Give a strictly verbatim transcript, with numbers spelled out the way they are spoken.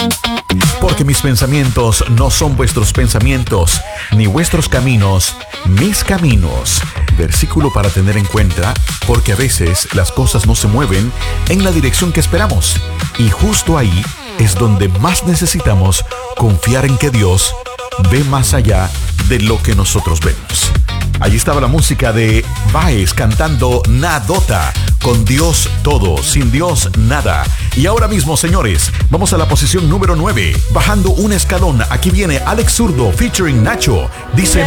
Porque mis pensamientos no son vuestros pensamientos, ni vuestros caminos, mis caminos. Versículo para tener en cuenta, porque a veces las cosas no se mueven en la dirección que esperamos. Y justo ahí es donde más necesitamos confiar en que Dios ve más allá de lo que nosotros vemos. Allí estaba la música de Baez cantando Nadota. Con Dios todo, sin Dios nada. Y ahora mismo, señores, vamos a la posición número nueve. Bajando un escalón, aquí viene Alex Zurdo featuring Nacho. Dice